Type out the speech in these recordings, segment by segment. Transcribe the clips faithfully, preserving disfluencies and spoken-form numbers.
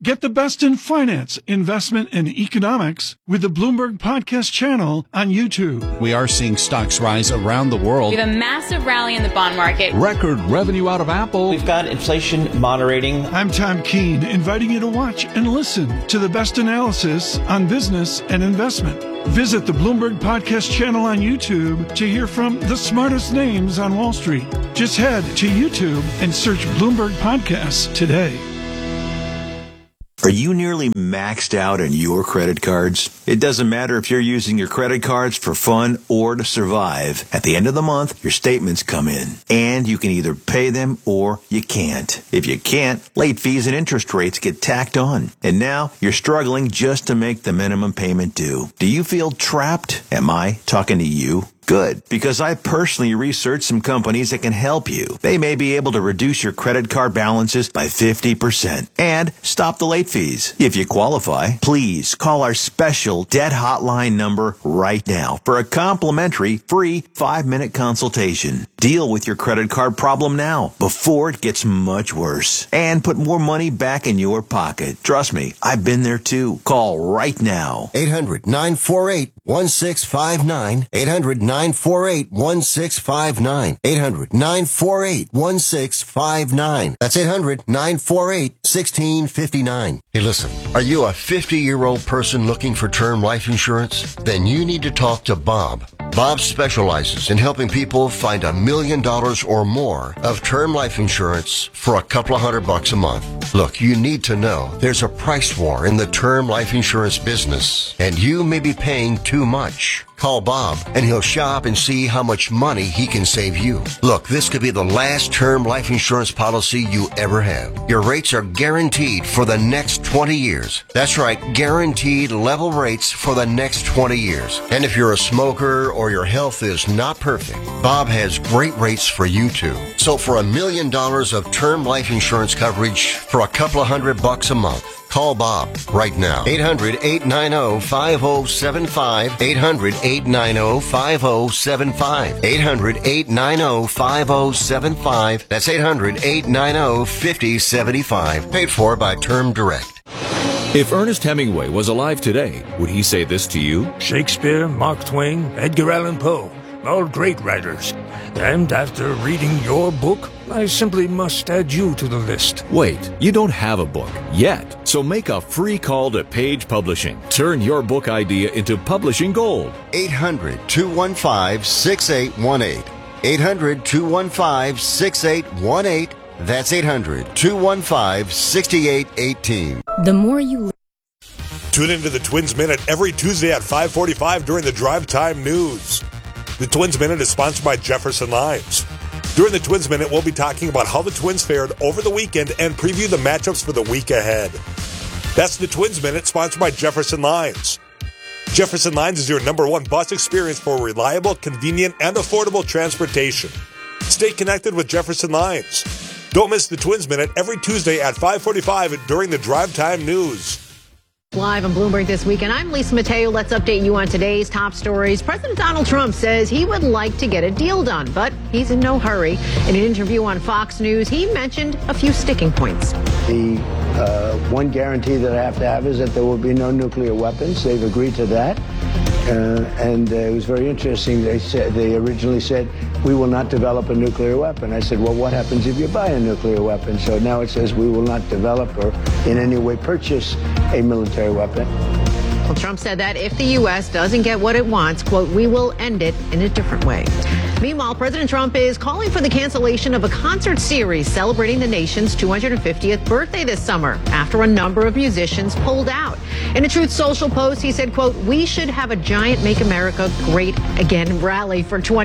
Get the best in finance, investment, and economics with the Bloomberg Podcast channel on YouTube. We are seeing stocks rise around the world. We have a massive rally in the bond market. Record revenue out of Apple. We've got inflation moderating. I'm Tom Keene, inviting you to watch and listen to the best analysis on business and investment. Visit the Bloomberg Podcast channel on YouTube to hear from the smartest names on Wall Street. Just head to YouTube and search Bloomberg Podcasts today. Are you nearly maxed out on your credit cards? It doesn't matter if you're using your credit cards for fun or to survive. At the end of the month, your statements come in, and you can either pay them or you can't. If you can't, late fees and interest rates get tacked on. And now you're struggling just to make the minimum payment due. Do you feel trapped? Am I talking to you? Good, because I personally researched some companies that can help you. They may be able to reduce your credit card balances by fifty percent and stop the late fees. If you qualify, please call our special debt hotline number right now for a complimentary free five-minute consultation. Deal with your credit card problem now before it gets much worse and put more money back in your pocket. Trust me, I've been there too. Call right now. eight hundred nine four eight one six five nine. eight hundred nine four eight one six five nine. eight hundred nine four eight one six five nine. That's eight hundred nine four eight one six five nine. Hey, listen, are you a fifty-year-old person looking for term life insurance? Then you need to talk to Bob. Bob specializes in helping people find a million dollars or more of term life insurance for a couple of hundred bucks a month. Look, you need to know there's a price war in the term life insurance business, and you may be paying too much. Call Bob, and he'll shop and see how much money he can save you. Look, this could be the last term life insurance policy you ever have. Your rates are guaranteed for the next twenty years. That's right, guaranteed level rates for the next twenty years. And if you're a smoker or your health is not perfect, Bob has great rates for you too. So for a million dollars of term life insurance coverage for a couple of hundred bucks a month, call Bob right now. eight hundred eight nine zero five zero seven five. eight hundred eight nine zero five zero seven five. eight hundred eight nine zero five zero seven five. That's eight hundred eight nine zero five zero seven five. Paid for by Term Direct. If Ernest Hemingway was alive today, would he say this to you? Shakespeare, Mark Twain, Edgar Allan Poe, all great writers. And after reading your book, I simply must add you to the list. Wait, you don't have a book yet, so make a free call to Page Publishing. Turn your book idea into publishing gold. eight hundred two one five six eight one eight. eight hundred two one five six eight one eight. That's eight hundred two one five six eight one eight. The more you tune into the Twins Minute every Tuesday at five forty-five during the Drive Time News. The Twins Minute is sponsored by Jefferson Lines. During the Twins Minute, we'll be talking about how the Twins fared over the weekend and preview the matchups for the week ahead. That's the Twins Minute, sponsored by Jefferson Lines. Jefferson Lines is your number one bus experience for reliable, convenient, and affordable transportation. Stay connected with Jefferson Lines. Don't miss the Twins Minute every Tuesday at five forty-five during the Drive Time News. Live on Bloomberg This Week, and I'm Lisa Mateo. Let's update you on today's top stories. President Donald Trump says he would like to get a deal done, but he's in no hurry. In an interview on Fox News, he mentioned a few sticking points. The uh, one guarantee that I have to have is that there will be no nuclear weapons. They've agreed to that. Uh, and uh, it was very interesting. They said they originally said, we will not develop a nuclear weapon. I said, well, what happens if you buy a nuclear weapon? So now it says we will not develop or in any way purchase a military weapon. Well, Trump said that if the U S doesn't get what it wants, quote, we will end it in a different way. Meanwhile, President Trump is calling for the cancellation of a concert series celebrating the nation's two hundred fiftieth birthday this summer after a number of musicians pulled out. In a Truth Social post, he said, quote, we should have a giant Make America Great Again rally for two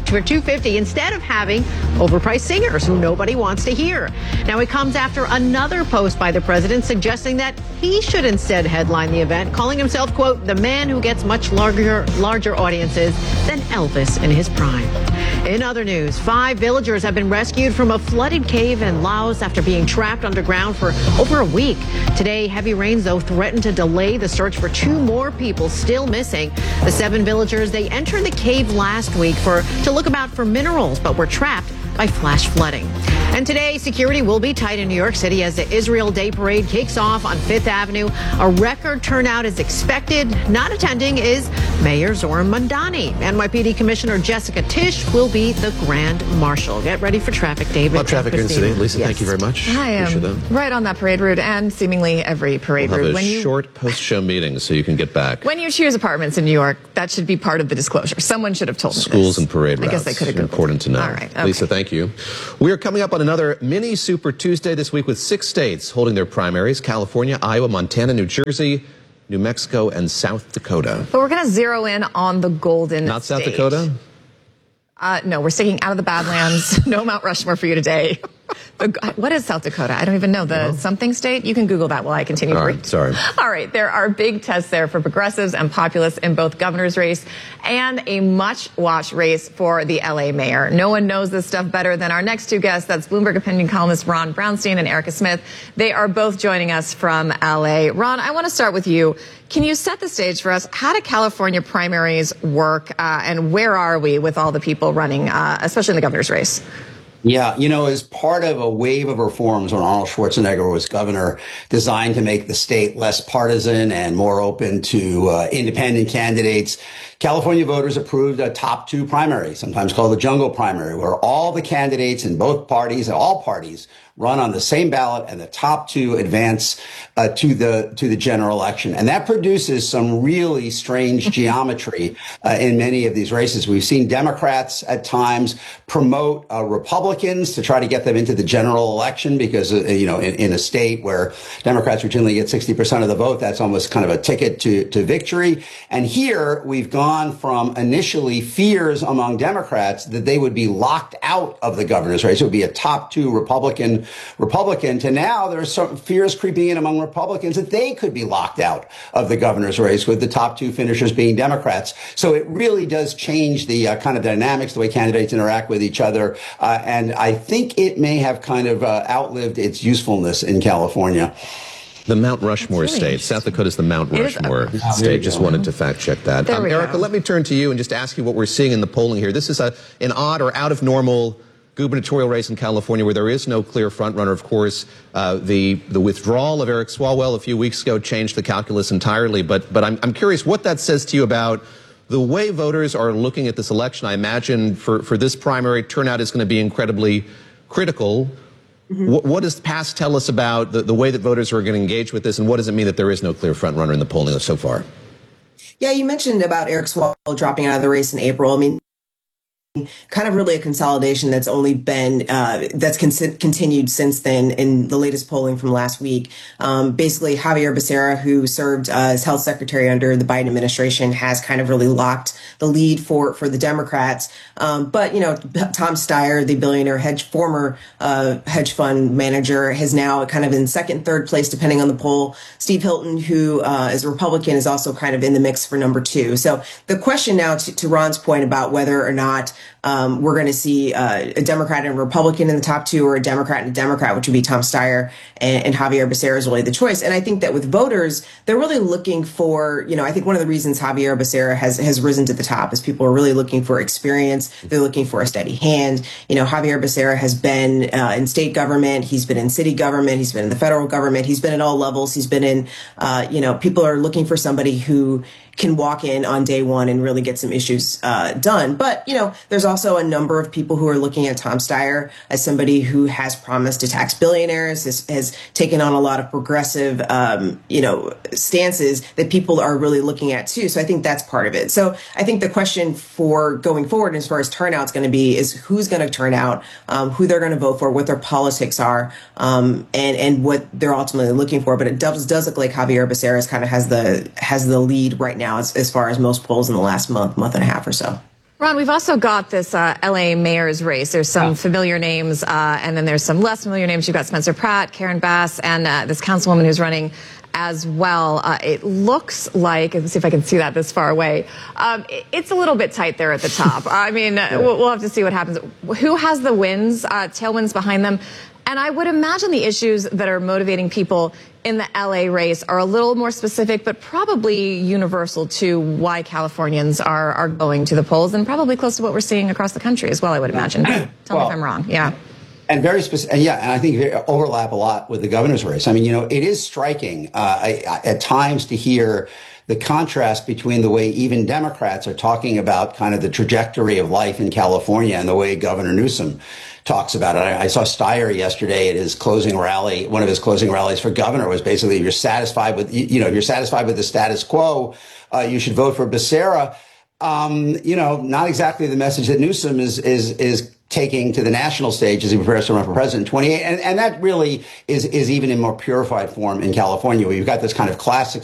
fifty instead of having overpriced singers who nobody wants to hear. Now, it comes after another post by the president suggesting that he should instead headline the event, calling himself, quote, the man who gets much larger, larger audiences than Elvis in his prime. In other news, five villagers have been rescued from a flooded cave in Laos after being trapped underground for over a week. Today, heavy rains, though, threatened to delay the search for two more people still missing. The seven villagers, they entered the cave last week for to look about for minerals, but were trapped by flash flooding. And today, security will be tight in New York City as the Israel Day Parade kicks off on Fifth Avenue. A record turnout is expected. Not attending is Mayor Zoran Mandani. N Y P D Commissioner Jessica Tisch will be the Grand Marshal. Get ready for traffic, David. Well, traffic incident. Lisa, yes. thank you very much. I am right on that parade route and seemingly every parade we'll route. Have a when you, short post-show meeting so you can get back. When you choose apartments in New York, that should be part of the disclosure. Someone should have told me Schools this. and parade routes. I guess they could have Googled. Important to know. All right. Okay. Lisa, thank you. We are coming up on another mini Super Tuesday this week with six states holding their primaries: California, Iowa, Montana, New Jersey, New Mexico, and South Dakota. But we're going to zero in on the Golden Not State. South Dakota? Uh, no, we're sticking out of the Badlands. No Mount Rushmore for you today. The, what is South Dakota? I don't even know. The no. something state? You can Google that while I continue All to right, read. Sorry. All right. There are big tests there for progressives and populists in both governor's race and a much-watched race for the L A mayor. No one knows this stuff better than our next two guests. That's Bloomberg opinion columnist Ron Brownstein and Erica Smith. They are both joining us from L A. Ron, I want to start with you. Can you set the stage for us? How do California primaries work, uh, and where are we with all the people running, uh, especially in the governor's race? Yeah, you know, as part of a wave of reforms when Arnold Schwarzenegger was governor, designed to make the state less partisan and more open to uh, independent candidates, California voters approved a top two primary, sometimes called the jungle primary, where all the candidates in both parties, all parties, run on the same ballot, and the top two advance uh, to the to the general election. And that produces some really strange geometry uh, in many of these races. We've seen Democrats at times promote uh, Republicans to try to get them into the general election because, uh, you know, in, in a state where Democrats routinely get sixty percent of the vote, that's almost kind of a ticket to, to victory. And here we've gone from initially fears among Democrats that they would be locked out of the governor's race. It would be a top two Republican Republican to now there's some fears creeping in among Republicans that they could be locked out of the governor's race, with the top two finishers being Democrats. So it really does change the uh, kind of dynamics, the way candidates interact with each other. Uh, and I think it may have kind of uh, outlived its usefulness in California. The Mount Rushmore really state. South Dakota is the Mount Rushmore a, state. Just wanted to fact check that. Um, Erica, let me turn to you and just ask you what we're seeing in the polling here. This is a, an odd or out of normal gubernatorial race in California where there is no clear frontrunner. Of course, uh, the the withdrawal of Eric Swalwell a few weeks ago changed the calculus entirely. But but I'm I'm curious what that says to you about the way voters are looking at this election. I imagine for for this primary, turnout is going to be incredibly critical. Mm-hmm. What, what does past tell us about the, the way that voters are going to engage with this, and what does it mean that there is no clear frontrunner in the polling so far? Yeah, you mentioned about Eric Swalwell dropping out of the race in April. I mean, kind of really a consolidation that's only been uh, that's con- continued since then in the latest polling from last week. Um, basically, Xavier Becerra, who served uh, as health secretary under the Biden administration, has kind of really locked the lead for for the Democrats. Um, but, you know, Tom Steyer, the billionaire hedge former uh, hedge fund manager, has now kind of in second, third place, depending on the poll. Steve Hilton, who uh, is a Republican, is also kind of in the mix for number two. So the question now, to, to Ron's point about whether or not Um, we're going to see uh, a Democrat and a Republican in the top two, or a Democrat and a Democrat, which would be Tom Steyer and, and Xavier Becerra is really the choice. And I think that with voters, they're really looking for, you know, I think one of the reasons Xavier Becerra has, has risen to the top is people are really looking for experience. They're looking for a steady hand. You know, Xavier Becerra has been uh, in state government. He's been in city government. He's been in the federal government. He's been at all levels. He's been in, uh, you know, people are looking for somebody who can walk in on day one and really get some issues uh, done. But, you know, there's also a number of people who are looking at Tom Steyer as somebody who has promised to tax billionaires, has, has taken on a lot of progressive, um, you know, stances that people are really looking at too. So I think that's part of it. So I think the question for going forward as far as turnout is going to be is who's going to turn out, um, who they're going to vote for, what their politics are, um, and, and what they're ultimately looking for. But it does, does look like Xavier Becerra kind of has the, has the lead right now as, as far as most polls in the last month, month and a half or so. Ron, we've also got this uh, L A mayor's race. There's some familiar names, uh, and then there's some less familiar names. You've got Spencer Pratt, Karen Bass, and uh, this councilwoman who's running as well. Uh, it looks like, let's see if I can see that this far away, um, it, it's a little bit tight there at the top. I mean, yeah. we'll, we'll have to see what happens. Who has the wins, uh, tailwinds behind them? And I would imagine the issues that are motivating people in the L A race are a little more specific, but probably universal to why Californians are, are going to the polls, and probably close to what we're seeing across the country as well, I would imagine. Tell well, me if I'm wrong. Yeah. And very specific, and yeah, and I think they overlap a lot with the governor's race. I mean, you know, it is striking uh, I, I, at times to hear the contrast between the way even Democrats are talking about kind of the trajectory of life in California and the way Governor Newsom talks about it. I, I saw Steyer yesterday at his closing rally. One of his closing rallies for governor was basically, if you're satisfied with, you know, if you're satisfied with the status quo, uh, you should vote for Becerra. Um, you know, not exactly the message that Newsom is, is, is taking to the national stage as he prepares to run for president in twenty-eight. And, and that really is, is even in more purified form in California, where you've got this kind of classic